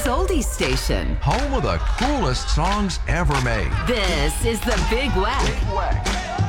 oldies station. Home of the coolest songs ever made. This is the Big Wack.